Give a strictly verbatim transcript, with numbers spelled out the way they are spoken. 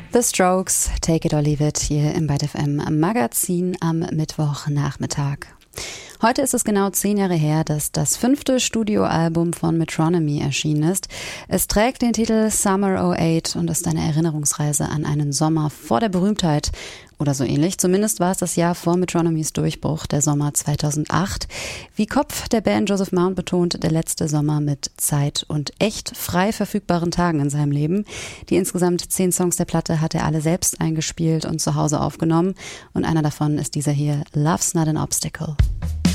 The Strokes, Take It or Leave It, hier im Byte F M Magazin am Mittwochnachmittag. Heute ist es genau zehn Jahre her, dass das fünfte Studioalbum von Metronomy erschienen ist. Es trägt den Titel Summer oh eight und ist eine Erinnerungsreise an einen Sommer vor der Berühmtheit oder so ähnlich. Zumindest war es das Jahr vor Metronomys Durchbruch, der Sommer zweitausendacht. Wie Kopf der Band Joseph Mount betont, der letzte Sommer mit Zeit und echt frei verfügbaren Tagen in seinem Leben. Die insgesamt zehn Songs der Platte hat er alle selbst eingespielt und zu Hause aufgenommen. Und einer davon ist dieser hier, Love's Not an Obstacle.